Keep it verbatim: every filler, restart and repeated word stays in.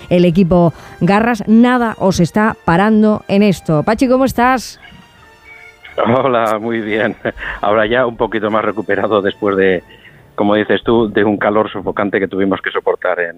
el equipo Garras. Nada os está parando en esto. Pachi, ¿cómo estás? Hola, muy bien. Ahora ya un poquito más recuperado después de, como dices tú, de un calor sofocante que tuvimos que soportar en,